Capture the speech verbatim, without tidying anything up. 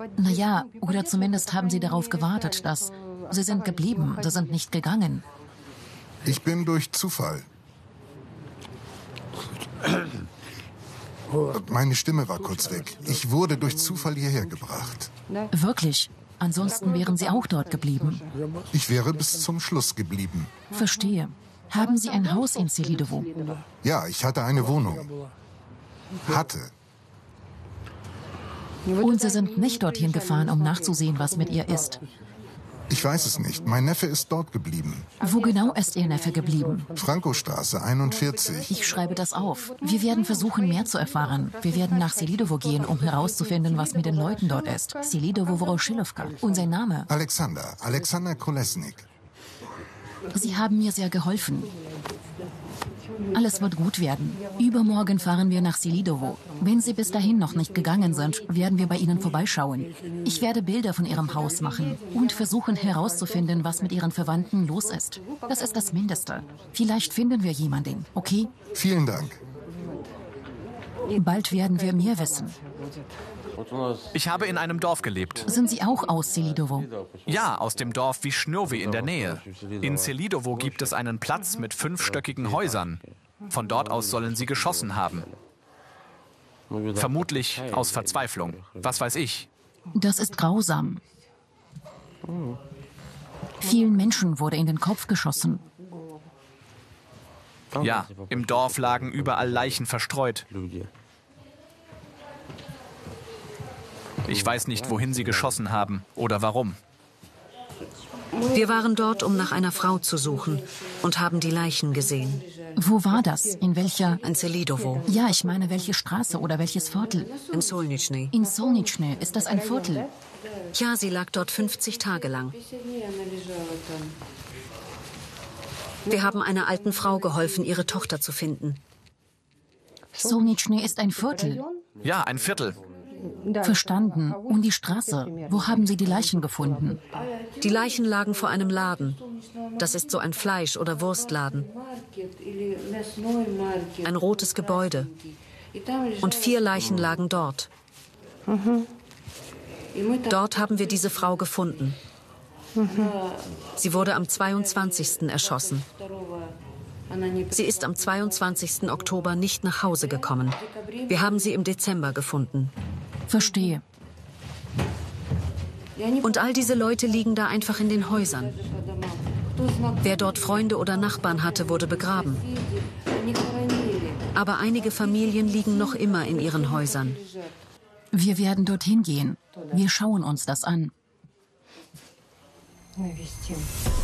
Naja, oder zumindest haben sie darauf gewartet, dass... Sie sind geblieben, sie sind nicht gegangen. Ich bin durch Zufall. Meine Stimme war kurz weg. Ich wurde durch Zufall hierher gebracht. Wirklich? Ansonsten wären Sie auch dort geblieben. Ich wäre bis zum Schluss geblieben. Verstehe. Haben Sie ein Haus in Selidovo? Ja, ich hatte eine Wohnung. Hatte. Und Sie sind nicht dorthin gefahren, um nachzusehen, was mit ihr ist? Ich weiß es nicht. Mein Neffe ist dort geblieben. Wo genau ist Ihr Neffe geblieben? Frankostraße einundvierzig. Ich schreibe das auf. Wir werden versuchen, mehr zu erfahren. Wir werden nach Selidovo gehen, um herauszufinden, was mit den Leuten dort ist. Selidovo Voroshilovka. Und sein Name? Alexander. Alexander Kolesnik. Sie haben mir sehr geholfen. Alles wird gut werden. Übermorgen fahren wir nach Selidovo. Wenn Sie bis dahin noch nicht gegangen sind, werden wir bei Ihnen vorbeischauen. Ich werde Bilder von Ihrem Haus machen und versuchen herauszufinden, was mit Ihren Verwandten los ist. Das ist das Mindeste. Vielleicht finden wir jemanden, okay? Vielen Dank. Bald werden wir mehr wissen. Ich habe in einem Dorf gelebt. Sind Sie auch aus Selidovo? Ja, aus dem Dorf Wischnjowy in der Nähe. In Selidovo gibt es einen Platz mit fünfstöckigen Häusern. Von dort aus sollen sie geschossen haben. Vermutlich aus Verzweiflung. Was weiß ich. Das ist grausam. Vielen Menschen wurde in den Kopf geschossen. Ja, im Dorf lagen überall Leichen verstreut. Ich weiß nicht, wohin sie geschossen haben oder warum. Wir waren dort, um nach einer Frau zu suchen und haben die Leichen gesehen. Wo war das? In welcher? In Selidovo. Ja, ich meine, welche Straße oder welches Viertel? In Solnitschny. In Solnitschny. Ist das ein Viertel? Ja, sie lag dort fünfzig Tage lang. Wir haben einer alten Frau geholfen, ihre Tochter zu finden. Solnitschny ist ein Viertel. Ja, ein Viertel. Verstanden. Und die Straße? Wo haben Sie die Leichen gefunden? Die Leichen lagen vor einem Laden. Das ist so ein Fleisch- oder Wurstladen. Ein rotes Gebäude. Und vier Leichen lagen dort. Dort haben wir diese Frau gefunden. Sie wurde am zweiundzwanzigsten erschossen. Sie ist am zweiundzwanzigsten Oktober nicht nach Hause gekommen. Wir haben sie im Dezember gefunden. Verstehe. Und all diese Leute liegen da einfach in den Häusern. Wer dort Freunde oder Nachbarn hatte, wurde begraben. Aber einige Familien liegen noch immer in ihren Häusern. Wir werden dorthin gehen. Wir schauen uns das an.